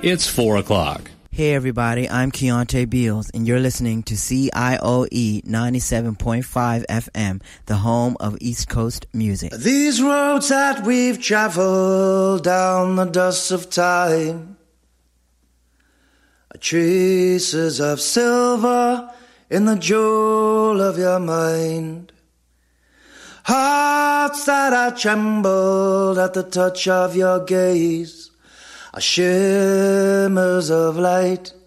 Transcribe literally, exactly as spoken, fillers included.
It's four o'clock. Hey everybody, I'm Keontae Beals, and you're listening to C I O E ninety-seven point five F M, the home of East Coast music. These roads that we've traveled down the dust of time are traces of silver in the jewel of your mind. Hearts that are trembled at the touch of your gaze are shimmers of light